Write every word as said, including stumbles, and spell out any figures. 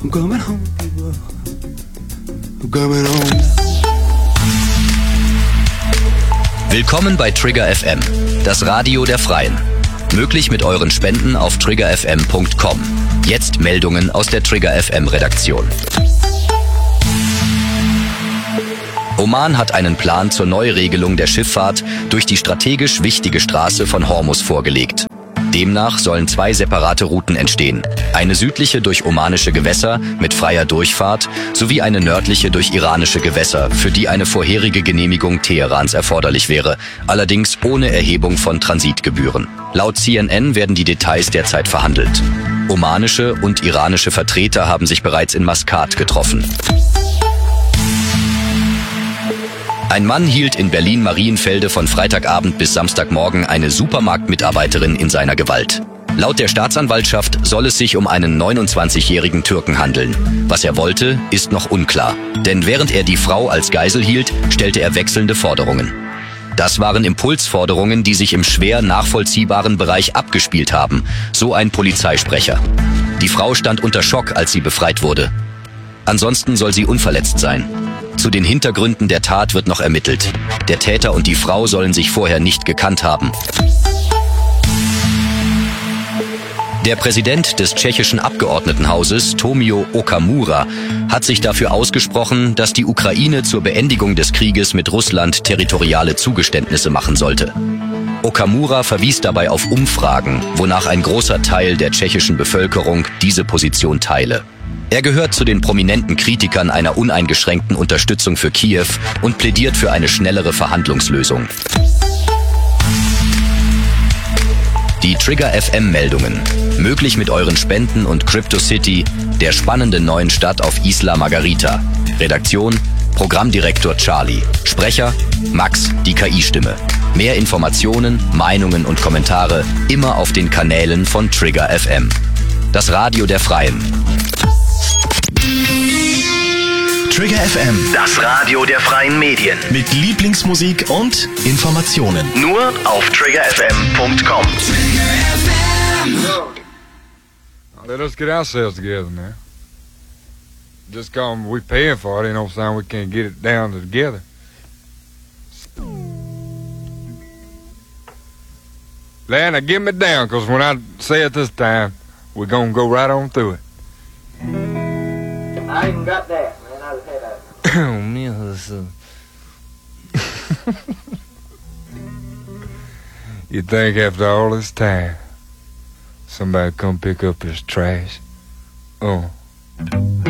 I'm coming home, people. I'm coming home. Willkommen bei Trigger F M, das Radio der Freien. Möglich mit euren Spenden auf trigger f m punkt com. Jetzt Meldungen aus der Trigger F M Redaktion. Oman hat einen Plan zur Neuregelung der Schifffahrt durch die strategisch wichtige Straße von Hormuz vorgelegt. Demnach sollen zwei separate Routen entstehen. Eine südliche durch omanische Gewässer mit freier Durchfahrt sowie eine nördliche durch iranische Gewässer, für die eine vorherige Genehmigung Teherans erforderlich wäre, allerdings ohne Erhebung von Transitgebühren. Laut C N N werden die Details derzeit verhandelt. Omanische und iranische Vertreter haben sich bereits in Maskat getroffen. Ein Mann hielt in Berlin-Marienfelde von Freitagabend bis Samstagmorgen eine Supermarktmitarbeiterin in seiner Gewalt. Laut der Staatsanwaltschaft soll es sich um einen neunundzwanzigjährigen Türken handeln. Was er wollte, ist noch unklar. Denn während er die Frau als Geisel hielt, stellte er wechselnde Forderungen. Das waren Impulsforderungen, die sich im schwer nachvollziehbaren Bereich abgespielt haben, so ein Polizeisprecher. Die Frau stand unter Schock, als sie befreit wurde. Ansonsten soll sie unverletzt sein. Zu den Hintergründen der Tat wird noch ermittelt. Der Täter und die Frau sollen sich vorher nicht gekannt haben. Der Präsident des tschechischen Abgeordnetenhauses, Tomio Okamura, hat sich dafür ausgesprochen, dass die Ukraine zur Beendigung des Krieges mit Russland territoriale Zugeständnisse machen sollte. Okamura verwies dabei auf Umfragen, wonach ein großer Teil der tschechischen Bevölkerung diese Position teile. Er gehört zu den prominenten Kritikern einer uneingeschränkten Unterstützung für Kiew und plädiert für eine schnellere Verhandlungslösung. Die Trigger F M-Meldungen. Möglich mit euren Spenden und Crypto City, der spannenden neuen Stadt auf Isla Margarita. Redaktion, Programmdirektor Charlie. Sprecher, Max, die K I-Stimme. Mehr Informationen, Meinungen und Kommentare immer auf den Kanälen von Trigger F M. Das Radio der Freien. Trigger F M, Das Radio der freien Medien. mit Lieblingsmusik und Informationen. Nur auf trigger f m punkt com. Let us get ourselves together now. Just cause we paying for it, ain't no sign we can't get it down together. Lana, get me down, cause when I say it this time, we're gonna go right on through it. I even got that, man. I had a... Oh, man, listen. You think after all this time, somebody come pick up his trash? Oh.